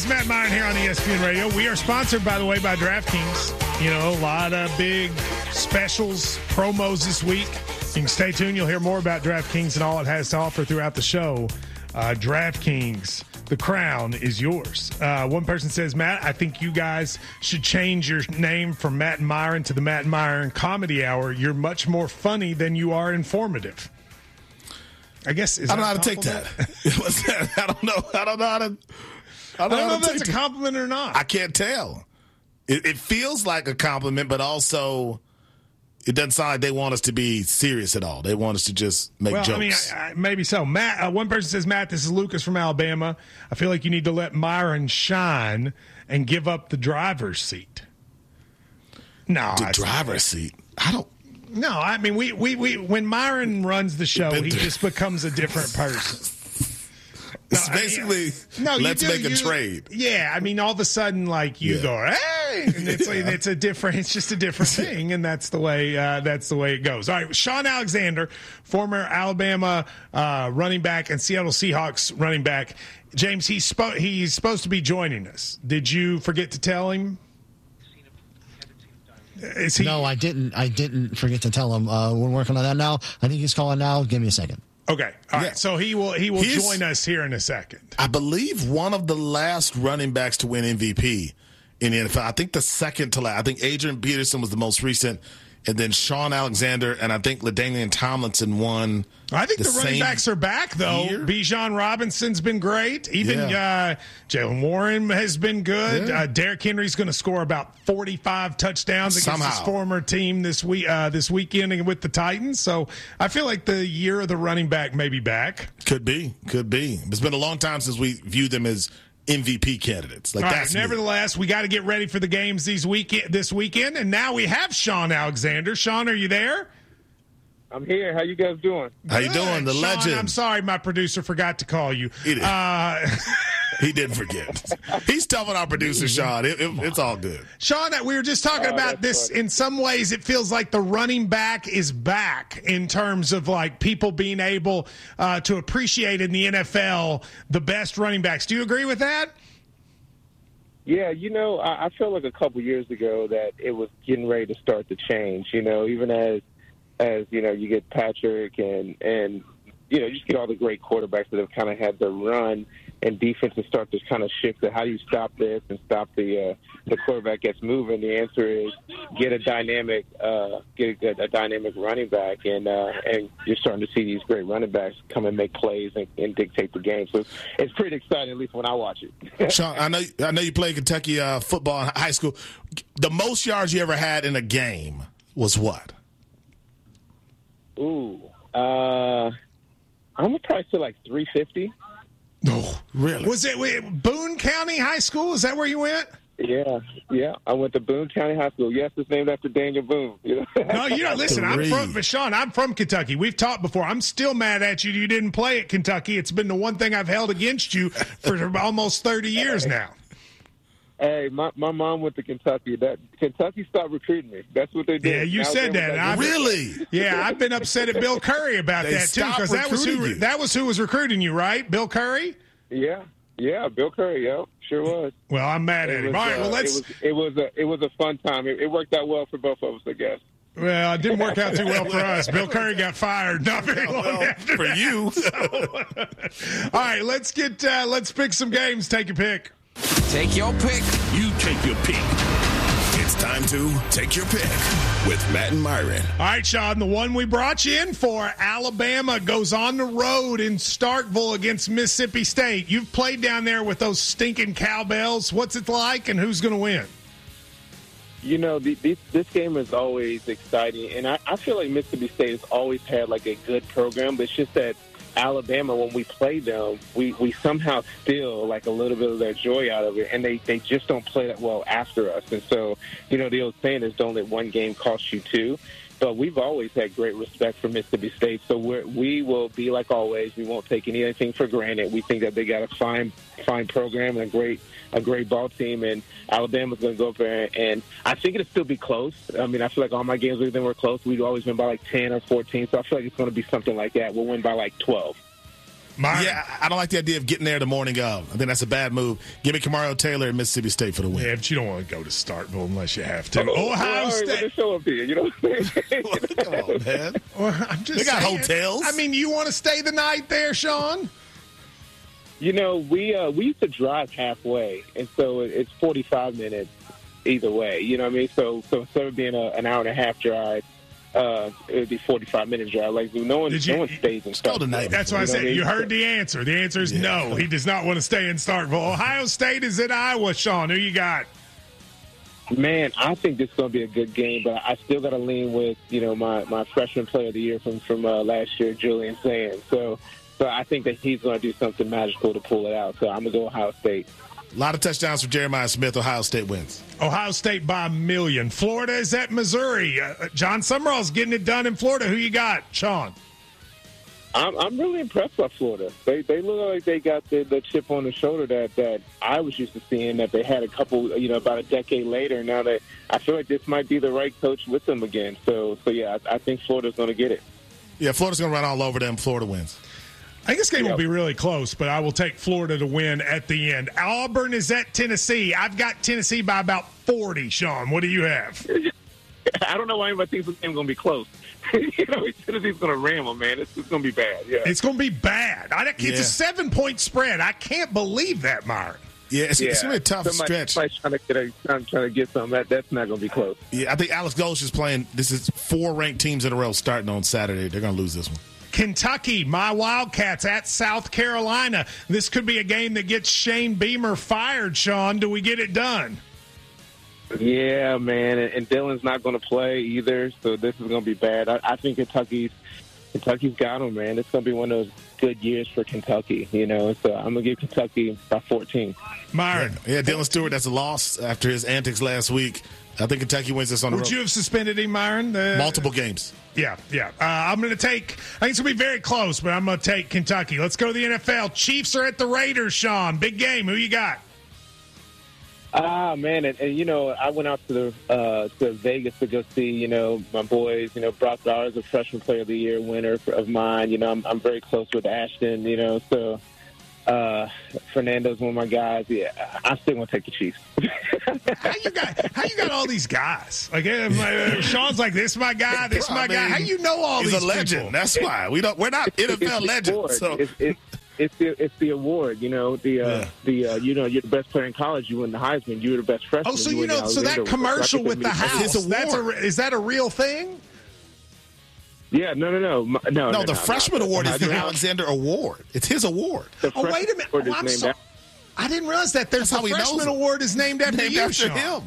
It's Matt Myron here on ESPN Radio. We are sponsored, by the way, by DraftKings. You know, a lot of big specials, promos this week. You can stay tuned. You'll hear more about DraftKings and all it has to offer throughout the show. DraftKings, the crown is yours. One person says, Matt, I think you guys should change your name from Matt and Myron to the Matt and Myron Comedy Hour. You're much more funny than you are informative. I guess I don't know how to take that. What's that? I don't know how to. I don't know if that's a compliment or not. I can't tell. It feels like a compliment, but also it doesn't sound like they want us to be serious at all. They want us to just make jokes. I mean, maybe so. Matt, one person says, Matt, this is Lucas from Alabama. I feel like you need to let Myron shine and give up the driver's seat. No. The driver's seat? I don't. No, I mean, we when Myron runs the show, he just becomes a different person. It's basically, let's make a trade. Yeah, I mean, all of a sudden, like, you go, hey! And it's just a different thing, and that's the way it goes. All right, Sean Alexander, former Alabama running back and Seattle Seahawks running back. James, he's supposed to be joining us. Did you forget to tell him? No, I didn't. I didn't forget to tell him. We're working on that now. I think he's calling now. Give me a second. Okay. All right. So he will join us here in a second. I believe one of the last running backs to win MVP in the NFL. I think the second to last. I think Adrian Peterson was the most recent, and then Sean Alexander, and I think LaDainian Tomlinson won. I think the running backs are back, though. Bijan Robinson's been great. Even Jaylen Warren has been good. Yeah. Derrick Henry's going to score about 45 touchdowns against his former team this weekend with the Titans. So I feel like the year of the running back may be back. Could be. It's been a long time since we viewed them as MVP candidates. All right, nevertheless, we got to get ready for the games this weekend, and now we have Sean Alexander. Sean, are you there? I'm here. How you guys doing? How you doing? The Sean, legend. I'm sorry, my producer forgot to call you. He did. He didn't forget. He's telling our producer, Sean. It's all good. Sean, we were just talking about this. Funny. In some ways, it feels like the running back is back in terms of like people being able to appreciate in the NFL the best running backs. Do you agree with that? Yeah, I felt like a couple years ago that it was getting ready to start to change. Even as you get Patrick and you just get all the great quarterbacks that have kind of had the run and defenses start to kind of shift to how do you stop this and stop the quarterback gets moving. The answer is get a dynamic running back, and you're starting to see these great running backs come and make plays and dictate the game. So it's pretty exciting, at least when I watch it. Sean, I know you played Kentucky football in high school. The most yards you ever had in a game was what? Ooh, I'm gonna probably say like 350. No, really? Was it Boone County High School? Is that where you went? Yeah. I went to Boone County High School. Yes, it's named after Daniel Boone. No, listen, Sean, I'm from Kentucky. We've talked before. I'm still mad at you. You didn't play at Kentucky. It's been the one thing I've held against you for almost 30 years now. Hey, my mom went to Kentucky. Kentucky stopped recruiting me. That's what they did. Yeah, you said that. Really? Yeah, I've been upset at Bill Curry about that too, because that was who was recruiting you, right? Bill Curry? Yeah, Bill Curry. Yeah, sure was. Well, I'm mad at him. All right, well It was a fun time. It worked out well for both of us, I guess. Well, it didn't work out too well for us. Bill Curry got fired not very long after for that. You. So. All right, let's pick some games. Take your pick. Take your pick. You take your pick. It's time to take your pick with Matt and Myron. All right, Sean, the one we brought you in for, Alabama goes on the road in Starkville against Mississippi State. You've played down there with those stinking cowbells. What's it like, and who's going to win? This game is always exciting, and I feel like Mississippi State has always had like a good program, but it's just that Alabama, when we play them, we somehow steal like a little bit of their joy out of it, and they just don't play that well after us. And so, the old saying is don't let one game cost you two. But we've always had great respect for Mississippi State, so we will be like always. We won't take anything for granted. We think that they got a fine program and a great ball team, and Alabama's going to go up there, and I think it'll still be close. I mean, I feel like all my games with them were close. We've always been by like 10 or 14, so I feel like it's going to be something like that. We'll win by like 12. Yeah, I don't like the idea of getting there the morning of. I think that's a bad move. Give me Kamario Taylor at Mississippi State for the win. Yeah, but you don't want to go to Starkville unless you have to. Ohio State. Show up here, you know what I'm saying? Come on, man. Well, I'm just They got saying. hotels. I mean, you want to stay the night there, Sean? You know, we used to drive halfway, and so it's 45 minutes either way. You know what I mean? So instead of being an hour and a half drive, it would be 45 minutes drive. Like no one stays in Starkville. That's why I said you heard the answer. The answer is no. He does not want to stay in Starkville. Ohio State is in Iowa. Sean, who you got? Man, I think this is going to be a good game, but I still got to lean with my freshman player of the year from last year, Julian Sands. So I think that he's going to do something magical to pull it out. So I'm going to go Ohio State. A lot of touchdowns for Jeremiah Smith. Ohio State wins. Ohio State by 1 million. Florida is at Missouri. John Summerall's getting it done in Florida. Who you got, Sean? I'm really impressed by Florida. They look like they got the chip on the shoulder that I was used to seeing, that they had a couple, about a decade later. Now that I feel like this might be the right coach with them again. So yeah, I think Florida's going to get it. Yeah, Florida's going to run all over them. Florida wins. I think this game will be really close, but I will take Florida to win at the end. Auburn is at Tennessee. I've got Tennessee by about 40, Sean. What do you have? I don't know why anybody thinks this game's going to be close. Tennessee's going to ram them, man. It's going to be bad. Yeah, it's going to be bad. It's a 7-point spread. I can't believe that, Myron. Yeah, it's going to be a tough stretch. Somebody's trying to get something. That's not going to be close. Yeah, I think Alex Gulch is playing. This is 4 ranked teams in a row starting on Saturday. They're going to lose this one. Kentucky, my Wildcats at South Carolina. This could be a game that gets Shane Beamer fired, Sean. Do we get it done? Yeah, man. And Dylan's not going to play either, so this is going to be bad. I think Kentucky's got them, man. It's going to be one of those good years for Kentucky, So I'm going to give Kentucky by 14. Myron. Yeah, Dylan Stewart, that's a loss after his antics last week. I think Kentucky wins this on the road. Would you have suspended him, Myron? Multiple games. Yeah. I'm going to take – I think it's going to be very close, but I'm going to take Kentucky. Let's go to the NFL. Chiefs are at the Raiders, Sean. Big game. Who you got? Man, and I went out to Vegas to go see, my boys. Brock Bowers, a freshman player of the year winner of mine. I'm very close with Ashton, so Fernando's one of my guys. Yeah, I still want to take the Chiefs. How you got all these guys? Like Sean's like, this is my guy, this is my guy. How you know all these people? He's a legend. That's why we're not NFL legends. So. It's the award, you're the best player in college. You win the Heisman. You were the best freshman. Oh, so so that commercial with the house, is that a real thing? Yeah, no. The freshman award is the Alexander Award. It's his award. Oh, wait a minute. I didn't realize that. There's a freshman award is named after him.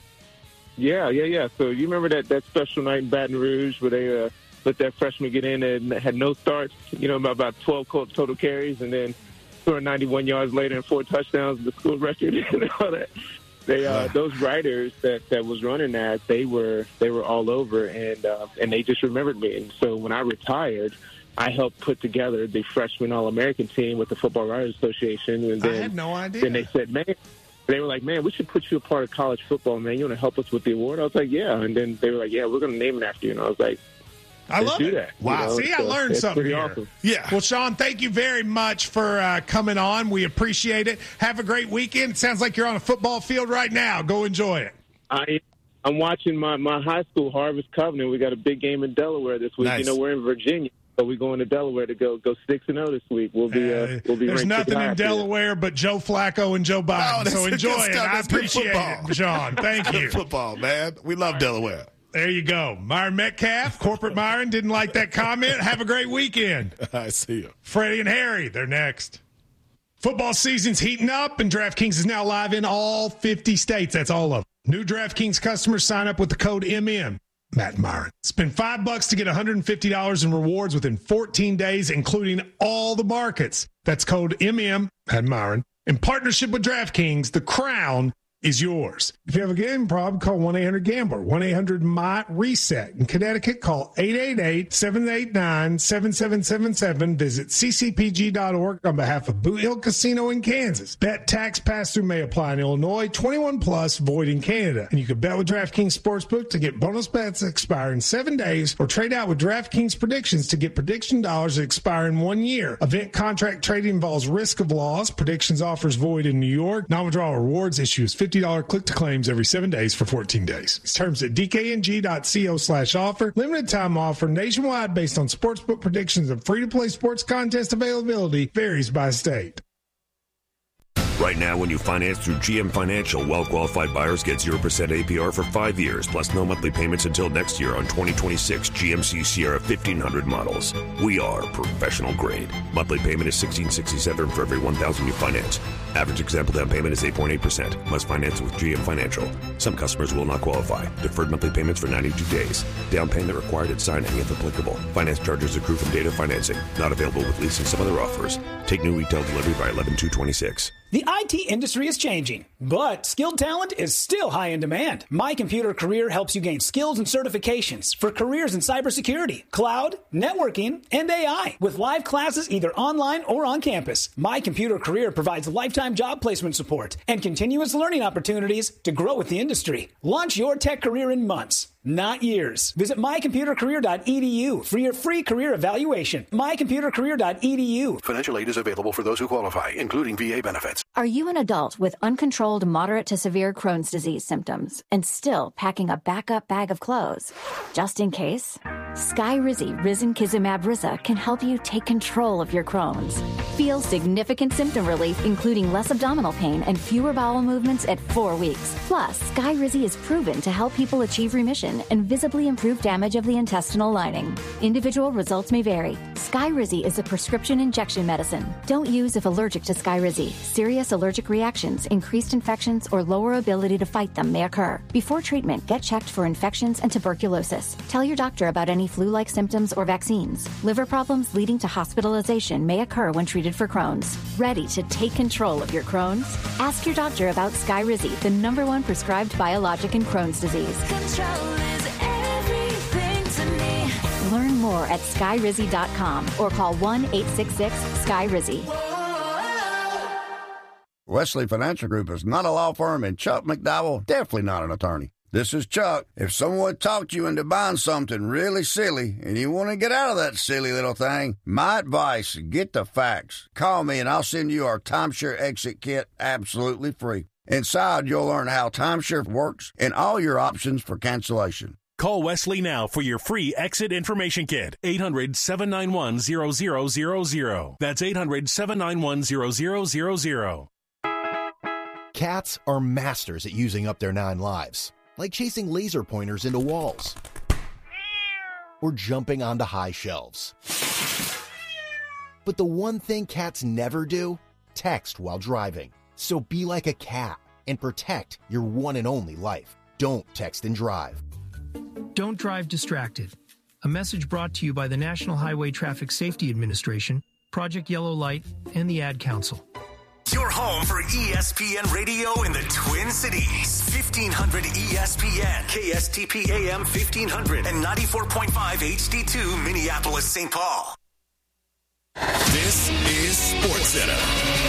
Yeah. So you remember that special night in Baton Rouge where they let that freshman get in and had no starts, about 12 total carries, and then 291 yards later and 4 touchdowns, the school record and all that. Those writers that was running that, they were all over, and they just remembered me. And so when I retired, I helped put together the freshman All-American team with the Football Writers Association. And then, I had no idea. Then they said, they were like, man, we should put you a part of college football, man. You want to help us with the award? I was like, yeah. And then they were like, yeah, we're going to name it after you. And I was like, I love it. That. Wow. See, I learned something here. Awesome. Yeah. Well, Sean, thank you very much for coming on. We appreciate it. Have a great weekend. It sounds like you're on a football field right now. Go enjoy it. I'm watching my high school, Harvest Covenant. We got a big game in Delaware this week. Nice. We're in Virginia, so we're going to Delaware to go 6-0 this week. We'll be there's nothing in Delaware but Joe Flacco and Joe Biden. So enjoy it. I appreciate it, Sean. Thank you. Good football, man. We love Delaware. There you go. Myron Metcalf, Corporate Myron, didn't like that comment. Have a great weekend. I see you. Freddie and Harry, they're next. Football season's heating up, and DraftKings is now live in all 50 states. That's all of them. New DraftKings customers sign up with the code MM. Matt and Myron. Spend $5 to get $150 in rewards within 14 days, including all the markets. That's code MM, Matt and Myron. In partnership with DraftKings, the crown is yours. If you have a gambling problem, call 1-800-GAMBLER, 1-800-MY-RESET. In Connecticut, call 888-789-7777. Visit ccpg.org on behalf of Boot Hill Casino in Kansas. Bet tax pass-through may apply in Illinois, 21 plus, void in Canada. And you can bet with DraftKings Sportsbook to get bonus bets that expire in 7 days, or trade out with DraftKings Predictions to get prediction dollars that expire in 1 year. Event contract trading involves risk of loss. Predictions offers void in New York. Non-withdrawal rewards issues $50 click-to-claims every 7 days for 14 days. It's terms at dkng.co/offer. Limited time offer nationwide based on sportsbook predictions and free-to-play sports contest availability varies by state. Right now, when you finance through GM Financial, well-qualified buyers get 0% APR for 5 years, plus no monthly payments until next year on 2026 GMC Sierra 1500 models. We are professional grade. Monthly payment is $1,667 for every $1,000 you finance. Average example down payment is 8.8%. Must finance with GM Financial. Some customers will not qualify. Deferred monthly payments for 92 days. Down payment required at signing if applicable. Finance charges accrue from date of financing. Not available with lease and some other offers. Take new retail delivery by 11/2/26. The IT industry is changing, but skilled talent is still high in demand. My Computer Career helps you gain skills and certifications for careers in cybersecurity, cloud, networking, and AI. With live classes either online or on campus, My Computer Career provides lifetime job placement support and continuous learning opportunities to grow with the industry. Launch your tech career in months, not years. Visit mycomputercareer.edu for your free career evaluation. mycomputercareer.edu. Financial aid is available for those who qualify, including VA benefits. Are you an adult with uncontrolled moderate to severe Crohn's disease symptoms and still packing a backup bag of clothes? Just in case? Skyrizi Risankizumab Riza can help you take control of your Crohn's. Feel significant symptom relief, including less abdominal pain and fewer bowel movements at 4 weeks. Plus, Skyrizi is proven to help people achieve remission and visibly improve damage of the intestinal lining. Individual results may vary. Skyrizi is a prescription injection medicine. Don't use if allergic to Skyrizi. Serious allergic reactions, increased infections, or lower ability to fight them may occur. Before treatment, get checked for infections and tuberculosis. Tell your doctor about any flu-like symptoms or vaccines. Liver problems leading to hospitalization may occur when treated for Crohn's. Ready to take control of your Crohn's? Ask your doctor about Skyrizi, the #1 prescribed biologic in Crohn's disease. Control is everything to me. Learn more at skyrizi.com or call 1-866-SKYRIZI. Wesley Financial Group is not a law firm, and Chuck McDowell definitely not an attorney. This is Chuck. If someone talked you into buying something really silly and you want to get out of that silly little thing, my advice, get the facts. Call me and I'll send you our timeshare exit kit absolutely free. Inside, you'll learn how timeshare works and all your options for cancellation. Call Wesley now for your free exit information kit. 800-791-0000. That's 800-791-0000. Cats are masters at using up their 9 lives, like chasing laser pointers into walls or jumping onto high shelves. But the one thing cats never do, text while driving. So be like a cat and protect your one and only life. Don't text and drive. Don't drive distracted. A message brought to you by the National Highway Traffic Safety Administration, Project Yellow Light, and the Ad Council. Your home for ESPN Radio in the Twin Cities. 1500 ESPN, KSTP AM 1500, and 94.5 HD2 Minneapolis, St. Paul. This is SportsCenter.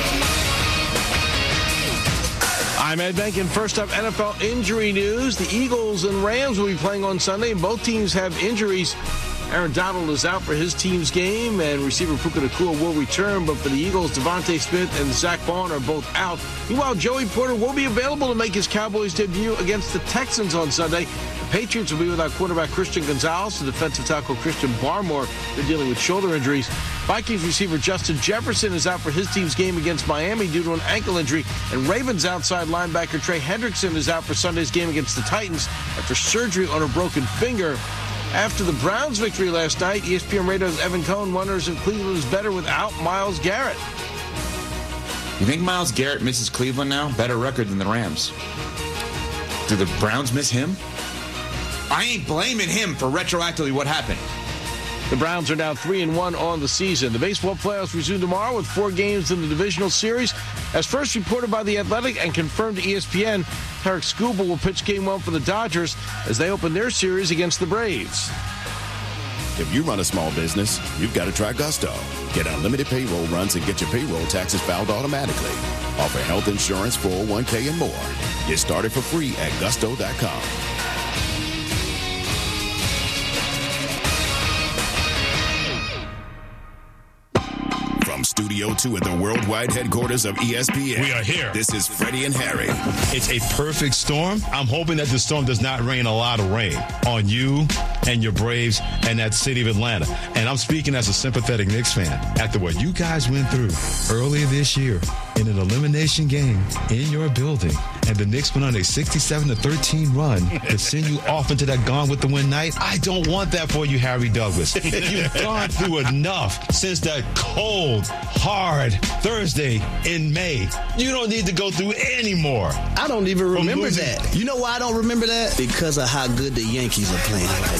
I'm Ed Benkin. First up, NFL injury news. The Eagles and Rams will be playing on Sunday. Both teams have injuries. Aaron Donald is out for his team's game, and receiver Puka Nacua will return. But for the Eagles, Devontae Smith and Zach Bond are both out. Meanwhile, Joey Porter will be available to make his Cowboys debut against the Texans on Sunday. The Patriots will be without quarterback Christian Gonzalez and defensive tackle Christian Barmore. They're dealing with shoulder injuries. Vikings receiver Justin Jefferson is out for his team's game against Miami due to an ankle injury. And Ravens outside linebacker Trey Hendrickson is out for Sunday's game against the Titans after surgery on a broken finger. After the Browns' victory last night, ESPN Radio's Evan Cohen wonders if Cleveland is better without Myles Garrett. You think Myles Garrett misses Cleveland now? Better record than the Rams. Do the Browns miss him? I ain't blaming him for retroactively what happened. The Browns are now 3-1 on the season. The baseball playoffs resume tomorrow with 4 games in the divisional series. As first reported by The Athletic and confirmed to ESPN, Tarek Skubal will pitch Game 1 for the Dodgers as they open their series against the Braves. If you run a small business, you've got to try Gusto. Get unlimited payroll runs and get your payroll taxes filed automatically. Offer health insurance, 401k, and more. Get started for free at gusto.com. From Studio 2 at the worldwide headquarters of ESPN. We are here. This is Freddie and Harry. It's a perfect storm. I'm hoping that the storm does not rain a lot of rain on you and your Braves and that city of Atlanta. And I'm speaking as a sympathetic Knicks fan. After what you guys went through earlier this year in an elimination game in your building, and the Knicks went on a 67-13 run to send you off into that Gone with the Wind night, I don't want that for you, Harry Douglas. You've gone through enough since that cold, hard Thursday in May. You don't need to go through any more. I don't even remember that. You know why I don't remember that? Because of how good the Yankees are playing right